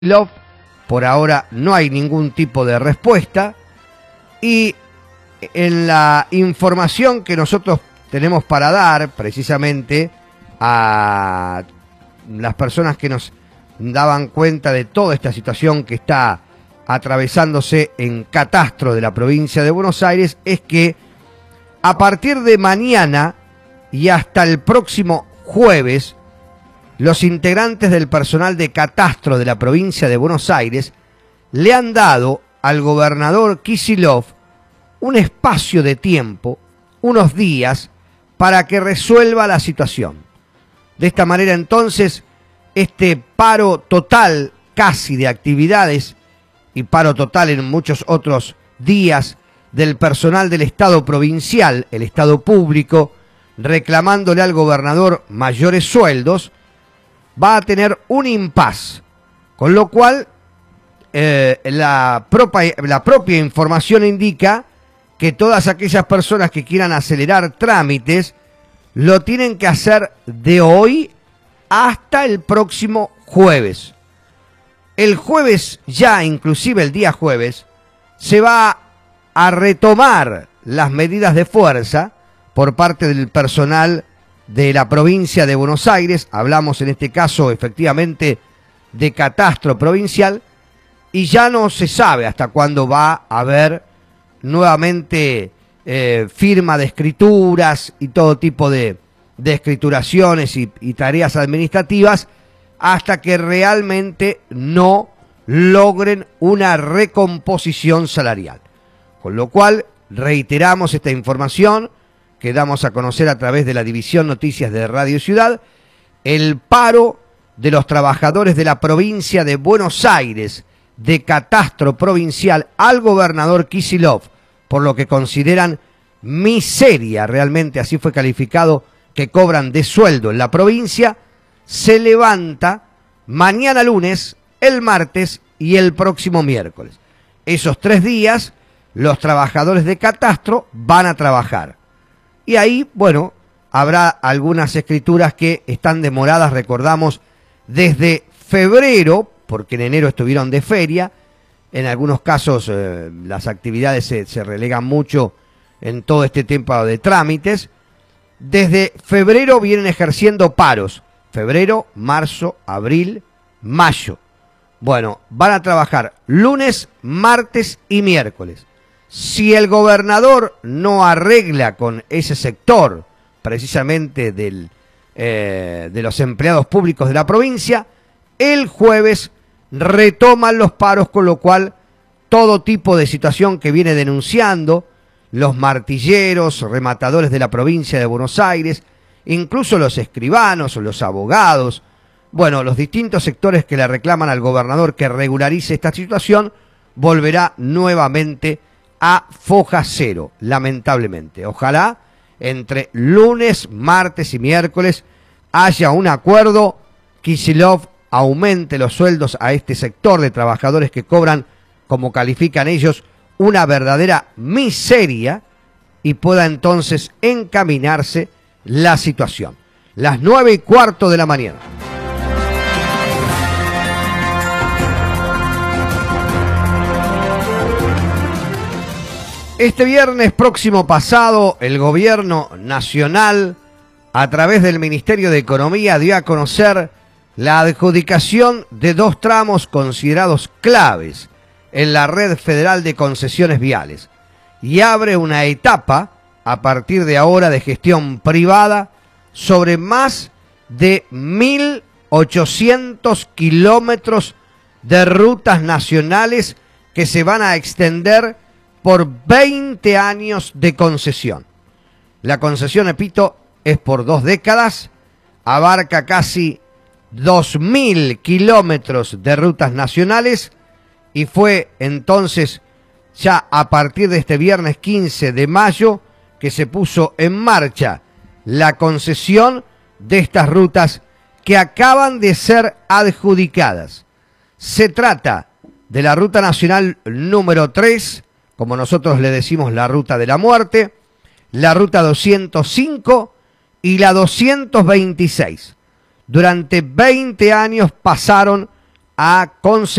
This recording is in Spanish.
Love, por ahora no hay ningún tipo de respuesta, y en la información que nosotros tenemos para dar precisamente a las personas que nos daban cuenta de toda esta situación que está atravesándose en Catastro de la provincia de Buenos Aires, es que a partir de mañana y hasta el próximo jueves, los integrantes del personal de Catastro de la provincia de Buenos Aires le han dado al gobernador Kicillof un espacio de tiempo, unos días, para que resuelva la situación. De esta manera, entonces, este paro total casi de actividades y paro total en muchos otros días del personal del Estado provincial, el Estado público, reclamándole al gobernador mayores sueldos, va a tener un impas, con lo cual la propia información indica que todas aquellas personas que quieran acelerar trámites lo tienen que hacer de hoy hasta el próximo jueves. El jueves, ya inclusive el día jueves, se va a retomar las medidas de fuerza por parte del personal de la provincia de Buenos Aires. Hablamos en este caso efectivamente de Catastro provincial, y ya no se sabe hasta cuándo va a haber nuevamente firma de escrituras y todo tipo de escrituraciones y tareas administrativas, hasta que realmente no logren una recomposición salarial. Con lo cual, reiteramos esta información que damos a conocer a través de la División Noticias de Radio Ciudad: el paro de los trabajadores de la provincia de Buenos Aires, de Catastro provincial, al gobernador Kicillof, por lo que consideran miseria, realmente así fue calificado, que cobran de sueldo en la provincia, se levanta mañana lunes, el martes y el próximo miércoles. Esos 3 días, los trabajadores de Catastro van a trabajar. Y ahí, bueno, habrá algunas escrituras que están demoradas, recordamos, desde febrero, porque en enero estuvieron de feria. En algunos casos las actividades se relegan mucho en todo este tiempo de trámites. Desde febrero vienen ejerciendo paros. Febrero, marzo, abril, mayo. Bueno, van a trabajar lunes, martes y miércoles. Si el gobernador no arregla con ese sector, precisamente de los empleados públicos de la provincia, el jueves retoman los paros, con lo cual todo tipo de situación que viene denunciando los martilleros, rematadores de la provincia de Buenos Aires, incluso los escribanos o los abogados, bueno, los distintos sectores que le reclaman al gobernador que regularice esta situación, volverá nuevamente a foja cero, lamentablemente. Ojalá entre lunes, martes y miércoles haya un acuerdo, Kicillof aumente los sueldos a este sector de trabajadores que cobran, como califican ellos, una verdadera miseria, y pueda entonces encaminarse la situación. Las 9:15 de la mañana. Este viernes próximo pasado, el gobierno nacional, a través del Ministerio de Economía, dio a conocer la adjudicación de 2 tramos considerados claves en la red federal de concesiones viales, y abre una etapa a partir de ahora de gestión privada sobre más de 1.800 kilómetros de rutas nacionales que se van a extender por 20 años de concesión. La concesión, repito, es por 2 décadas, abarca casi 2.000 kilómetros de rutas nacionales, y fue entonces ya a partir de este viernes 15 de mayo que se puso en marcha la concesión de estas rutas que acaban de ser adjudicadas. Se trata de la Ruta Nacional número 3, como nosotros le decimos, la Ruta de la Muerte, la Ruta 205 y la 226. Durante 20 años pasaron a conseguir